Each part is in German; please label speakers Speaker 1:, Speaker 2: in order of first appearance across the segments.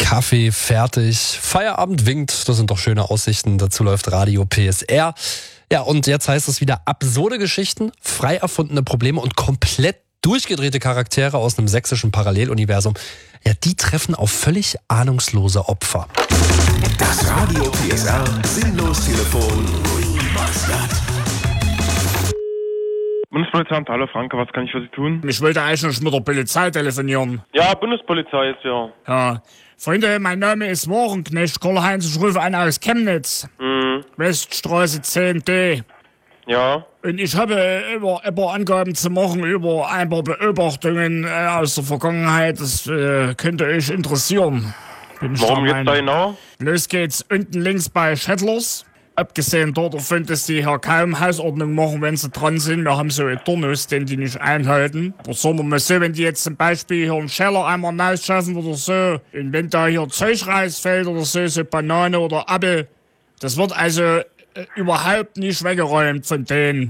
Speaker 1: Kaffee fertig, Feierabend winkt, das sind doch schöne Aussichten, dazu läuft Radio PSR. Ja, und jetzt heißt es wieder absurde Geschichten, frei erfundene Probleme und komplett durchgedrehte Charaktere aus einem sächsischen Paralleluniversum. Ja, die treffen auf völlig ahnungslose Opfer.
Speaker 2: Das Radio PSR Sinnlos-Telefon. Was das?
Speaker 3: Bundespolizeiamt, hallo Franke, was kann ich für Sie tun?
Speaker 4: Ich wollte eigentlich mit der Polizei telefonieren.
Speaker 3: Ja, Bundespolizei ist ja.
Speaker 4: Ja. Freunde, mein Name ist Wagenknecht Karl-Heinz, ich rufe an aus Chemnitz. Weststraße 10D.
Speaker 3: Ja.
Speaker 4: Und ich habe über Angaben zu machen über ein paar Beobachtungen aus der Vergangenheit. Das könnte euch interessieren.
Speaker 3: Warum geht's da genau?
Speaker 4: Los geht's unten links bei Schettlers. Abgesehen davon, dass die hier kaum Hausordnung machen, wenn sie dran sind. Wir haben so einen Turnus, den die nicht einhalten. Aber sagen wir mal so, wenn die jetzt zum Beispiel hier einen Scheller einmal rausschaffen oder so, und wenn da hier Zeug rausfällt oder so Banane oder Apfel, das wird also überhaupt nicht weggeräumt von denen.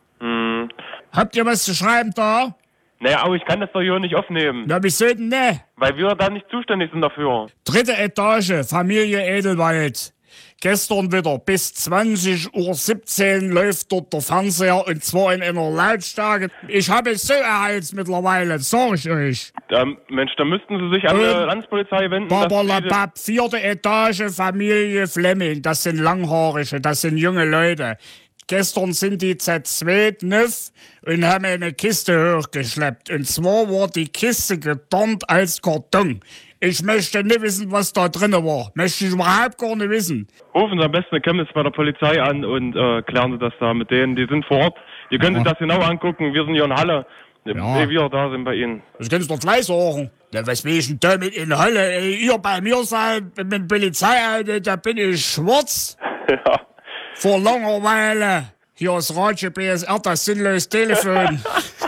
Speaker 4: Habt ihr was zu schreiben da?
Speaker 3: Naja, aber ich kann das doch hier nicht aufnehmen.
Speaker 4: Na, wieso denn ne?
Speaker 3: Weil wir da nicht zuständig sind dafür.
Speaker 4: 3. Etage, Familie Edelwald. Gestern wieder bis 20:17 Uhr läuft dort der Fernseher und zwar in einer Lautstärke. Ich habe es so erheizt mittlerweile, sag ich euch.
Speaker 3: Mensch, da müssten Sie sich an die Landespolizei wenden.
Speaker 4: Babalabab, 4. Etage, Familie Flemming. Das sind Langhaarige, das sind junge Leute. Gestern sind die Z2 und haben eine Kiste hochgeschleppt. Und zwar war die Kiste getarnt als Karton. Ich möchte nicht wissen, was da drin war. Möchte ich überhaupt gar nicht wissen.
Speaker 3: Rufen Sie am besten in Chemnitz bei der Polizei an und klären Sie das da mit denen. Die sind vor Ort. Ihr könnt sich das genau angucken. Wir sind hier in Halle. Ehe wir da sind bei Ihnen.
Speaker 4: Das kannst du doch gleich sagen. Ja, was will ich denn damit in Halle? Ihr bei mir seid mit der Polizei, da bin ich schwarz.
Speaker 3: Ja.
Speaker 4: Vor Langeweile. Hier ist Radio PSR, das sinnlose Telefon.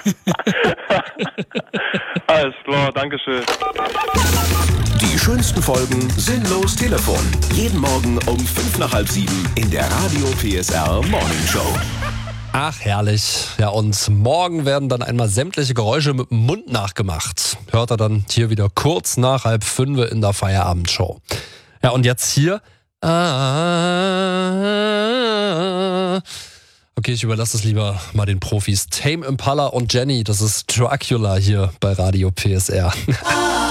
Speaker 3: Alles klar, dankeschön.
Speaker 2: Die schönsten Folgen Sinnlos Telefon. Jeden Morgen um 6:55 in der Radio PSR Morning Show.
Speaker 1: Ach, herrlich. Ja, und morgen werden dann einmal sämtliche Geräusche mit dem Mund nachgemacht. Hört er dann hier wieder kurz nach 4:30 in der Feierabendshow. Ja, und jetzt hier... Okay, ich überlasse es lieber mal den Profis. Tame Impala und Jenny, das ist Dracula hier bei Radio PSR.